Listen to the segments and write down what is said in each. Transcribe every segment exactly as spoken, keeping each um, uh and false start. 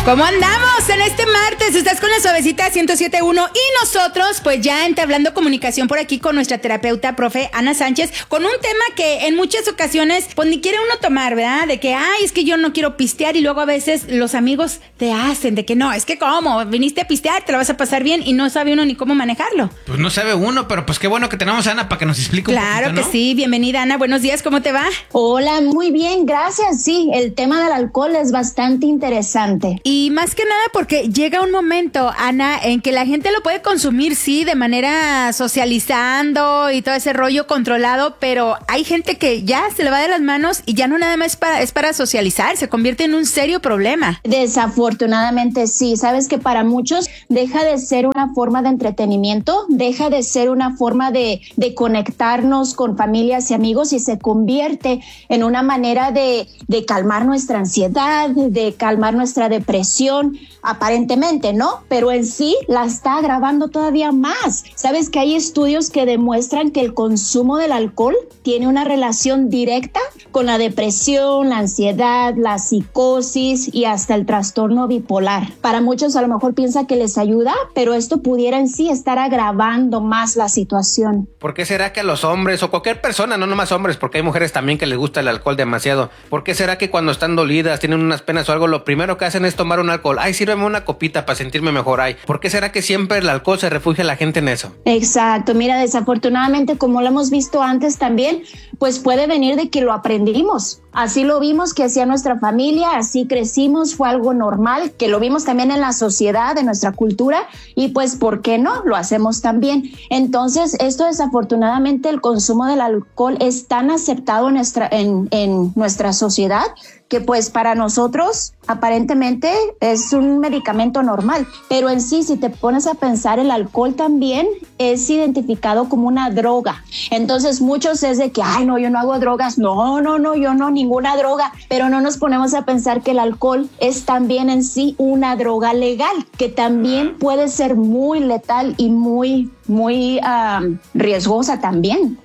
¿Cómo andamos en este martes? Estás con la Suavecita ciento siete punto uno y nosotros pues ya entablando comunicación por aquí con nuestra terapeuta, profe Ana Sánchez, con un tema que en muchas ocasiones pues ni quiere uno tomar, ¿verdad? De que, ay, es que yo no quiero pistear y luego a veces los amigos te hacen de que no, es que cómo, viniste a pistear, te la vas a pasar bien y no sabe uno ni cómo manejarlo. Pues no sabe uno, pero pues qué bueno que tenemos a Ana para que nos explique un claro poquito, ¿no? Claro que sí, bienvenida Ana, buenos días, ¿cómo te va? Hola, muy bien, gracias, sí, el tema del alcohol es bastante interesante. Y más que nada porque llega un momento, Ana, en que la gente lo puede consumir, sí, de manera socializando y todo ese rollo controlado, pero hay gente que ya se le va de las manos y ya no nada más es para, es para socializar, se convierte en un serio problema. Desafortunadamente sí, sabes que para muchos deja de ser una forma de entretenimiento, deja de ser una forma de, de conectarnos con familias y amigos y se convierte en una manera de, de calmar nuestra ansiedad, de calmar nuestra depresión, aparentemente, ¿no? Pero en sí la está agravando todavía más. Sabes que hay estudios que demuestran que el consumo del alcohol tiene una relación directa con la depresión, la ansiedad, la psicosis y hasta el trastorno bipolar. Para muchos a lo mejor piensa que les ayuda, pero esto pudiera en sí estar agravando más la situación. ¿Por qué será que a los hombres o cualquier persona, no nomás hombres, porque hay mujeres también que les gusta el alcohol demasiado, ¿por qué será que cuando están dolidas, tienen unas penas o algo, lo primero que hacen es tomar un alcohol? Ay, sírveme una copita para sentirme mejor. Ay, ¿por qué será que siempre el alcohol se refugia a la gente en eso? Exacto, mira, desafortunadamente, como lo hemos visto antes también, pues puede venir de que lo aprendimos. Así lo vimos que hacía nuestra familia, así crecimos, fue algo normal, que lo vimos también en la sociedad, en nuestra cultura, y pues, ¿por qué no? Lo hacemos también. Entonces, esto desafortunadamente, el consumo del alcohol es tan aceptado en nuestra, en, en nuestra sociedad que pues para nosotros aparentemente es un medicamento normal, pero en sí, si te pones a pensar, el alcohol también es identificado como una droga. Entonces muchos es de que, ay no, yo no hago drogas, no, no, no, yo no, ninguna droga, pero no nos ponemos a pensar que el alcohol es también en sí una droga legal, que también puede ser muy letal y muy, muy um, riesgosa también.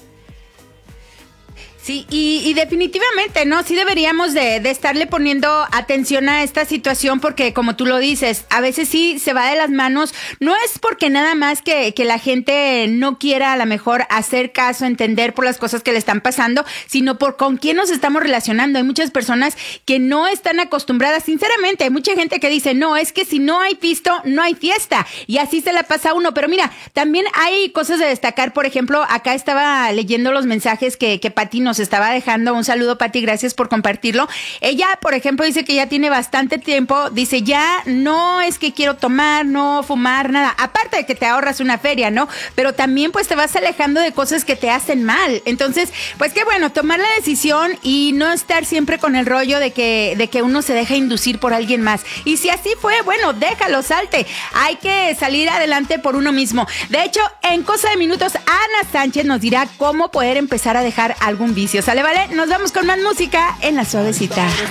Sí, y, y definitivamente, ¿no? Sí deberíamos de, de estarle poniendo atención a esta situación porque, como tú lo dices, a veces sí se va de las manos. No es porque nada más que, que la gente no quiera a lo mejor hacer caso, entender por las cosas que le están pasando, sino por con quién nos estamos relacionando. Hay muchas personas que no están acostumbradas, sinceramente, hay mucha gente que dice, no, es que si no hay pisto, no hay fiesta. Y así se la pasa a uno. Pero mira, también hay cosas de destacar. Por ejemplo, acá estaba leyendo los mensajes que, que Pati nos estaba dejando. Un saludo, Pati, gracias por compartirlo. Ella, por ejemplo, dice que ya tiene bastante tiempo, dice, ya no es que quiero tomar, no fumar, nada, aparte de que te ahorras una feria, ¿no? Pero también pues te vas alejando de cosas que te hacen mal. Entonces, pues qué bueno, tomar la decisión y no estar siempre con el rollo de que, de que uno se deja inducir por alguien más. Y si así fue, bueno, déjalo, salte. Hay que salir adelante por uno mismo. De hecho, en cosa de minutos, Ana Sánchez nos dirá cómo poder empezar a dejar algún vicio. ¿Sale, vale? Nos vamos con más música en La Suavecita.